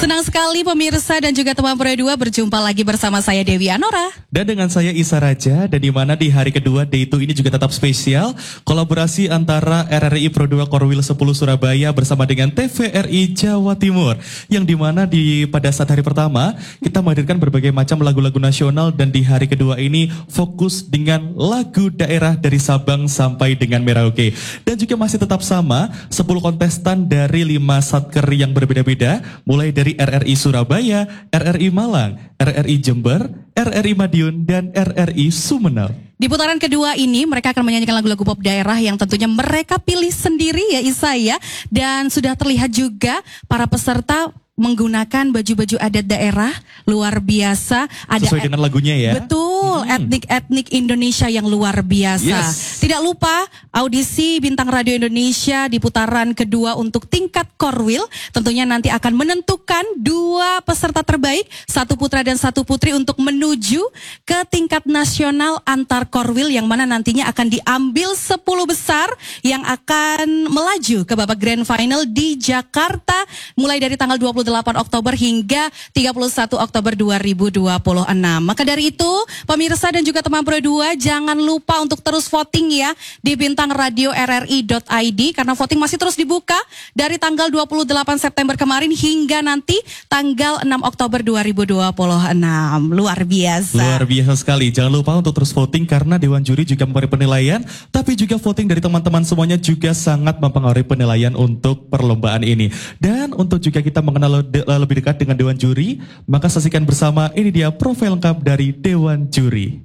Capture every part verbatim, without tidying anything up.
Senang sekali pemirsa dan juga teman Pro dua berjumpa lagi bersama saya Dewi Anora. Dan dengan saya Isa Raja, dan di mana di hari kedua Day dua ini juga tetap spesial. Kolaborasi antara R R I Pro dua Korwil sepuluh Surabaya bersama dengan T V R I Jawa Timur. Yang di mana di pada saat hari pertama, kita menghadirkan berbagai macam lagu-lagu nasional. Dan di hari kedua ini fokus dengan lagu daerah dari Sabang sampai dengan Merauke. Dan juga masih tetap sama, sepuluh kontestan dari lima satker yang berbeda-beda. Mulai dari R R I Surabaya, R R I Malang, R R I Jember, R R I Madiun, dan R R I Sumeneb. Di putaran kedua ini mereka akan menyanyikan lagu-lagu pop daerah yang tentunya mereka pilih sendiri ya Isa ya. Dan sudah terlihat juga para peserta menggunakan baju-baju adat daerah luar biasa. Ada sesuai dengan lagunya ya. Betul, hmm. etnik-etnik Indonesia yang luar biasa. Yes. Tidak lupa audisi Bintang Radio Indonesia di putaran kedua untuk tingkat Korwil. Tentunya nanti akan menentukan dua peserta terbaik, satu putra dan satu putri untuk menuju ke tingkat nasional antar Korwil yang mana nantinya akan diambil sepuluh besar yang akan melaju ke babak grand final di Jakarta mulai dari tanggal dua puluh delapan Oktober hingga tiga puluh satu Oktober dua ribu dua puluh enam. Maka dari itu, pemirsa dan juga teman Pro dua jangan lupa untuk terus voting ya di bintang radio r r i dot i d karena voting masih terus dibuka dari tanggal dua puluh delapan September kemarin hingga nanti tanggal enam Oktober dua ribu dua puluh enam. Luar biasa. Luar biasa sekali. Jangan lupa untuk terus voting karena Dewan Juri juga memberi penilaian, tapi juga voting dari teman-teman semuanya juga sangat mempengaruhi penilaian untuk perlombaan ini. Dan untuk juga kita mengenal lebih dekat dengan Dewan Juri, maka saksikan bersama ini dia profil lengkap dari Dewan Juri.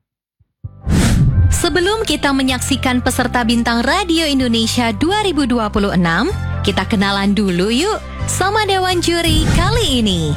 Sebelum kita menyaksikan peserta Bintang Radio Indonesia dua ribu dua puluh enam, kita kenalan dulu yuk sama Dewan Juri kali ini.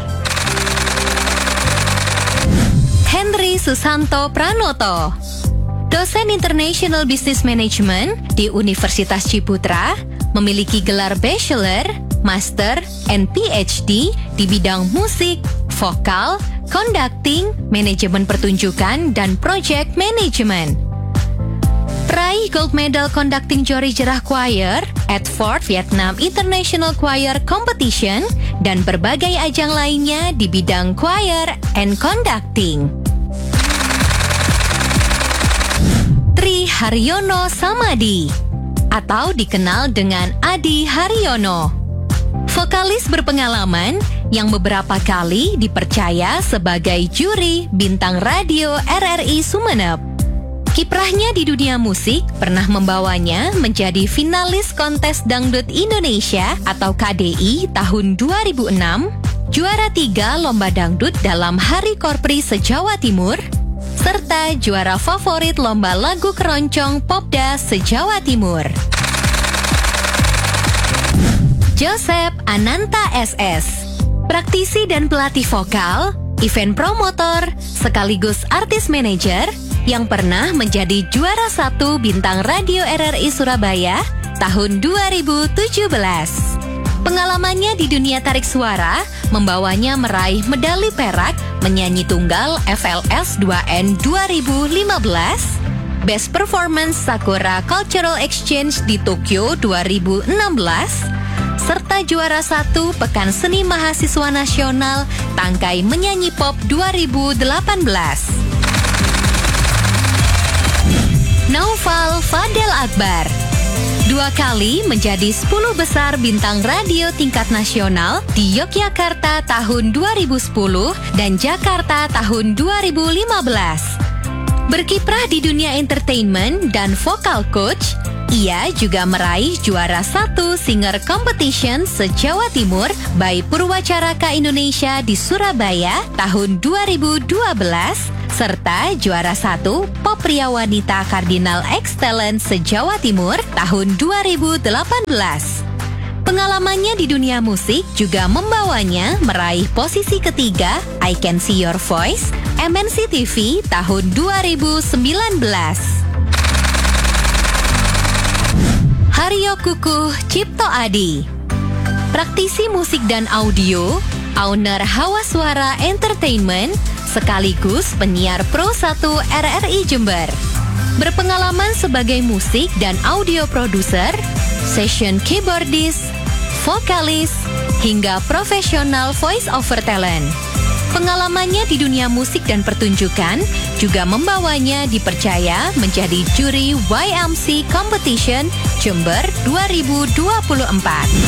Henry Susanto Pranoto, dosen International Business Management di Universitas Ciputra, memiliki gelar Bachelor, Master, and P H D di bidang musik, vokal, conducting, manajemen pertunjukan, dan project management. Peraih Gold Medal Conducting Jori Jerah Choir at Fort Vietnam International Choir Competition dan berbagai ajang lainnya di bidang choir and conducting. Tri Haryono Samadi atau dikenal dengan Adi Haryono, vokalis berpengalaman yang beberapa kali dipercaya sebagai juri Bintang Radio R R I Sumeneb. Kiprahnya di dunia musik pernah membawanya menjadi finalis kontes Dangdut Indonesia atau K D I tahun dua ribu enam, juara tiga Lomba Dangdut dalam Hari Korpri se-Jawa Timur, serta juara favorit Lomba Lagu Keroncong Popda se-Jawa Timur. Joseph Ananta S S, praktisi dan pelatih vokal, event promotor, sekaligus artis manajer yang pernah menjadi juara satu Bintang Radio R R I Surabaya tahun dua ribu tujuh belas. Pengalamannya di dunia tarik suara membawanya meraih medali perak menyanyi tunggal F L S dua N dua ribu lima belas, Best Performance Sakura Cultural Exchange di Tokyo dua ribu enam belas, serta juara satu Pekan Seni Mahasiswa Nasional Tangkai Menyanyi Pop dua ribu delapan belas. Naufal Fadel Akbar, dua kali menjadi sepuluh besar Bintang Radio tingkat nasional di Yogyakarta tahun dua ribu sepuluh dan Jakarta tahun dua ribu lima belas. Berkiprah di dunia entertainment dan vokal coach, ia juga meraih juara satu Singer Competition se-Jawa Timur by Purwacaraka Indonesia di Surabaya tahun dua ribu dua belas, serta juara satu Pop Pria Wanita Kardinal X Talent se-Jawa Timur tahun dua ribu delapan belas. Pengalamannya di dunia musik juga membawanya meraih posisi ketiga I Can See Your Voice M N C T V tahun dua ribu sembilan belas. Haryo Kukuh Cipto Adi, praktisi musik dan audio, owner Hawa Suara Entertainment, sekaligus penyiar Pro satu R R I Jember. Berpengalaman sebagai musik dan audio produser, session keyboardist, vokalis, hingga profesional voice over talent. Pengalamannya di dunia musik dan pertunjukan juga membawanya dipercaya menjadi juri Y M C Competition Jember dua ribu dua puluh empat.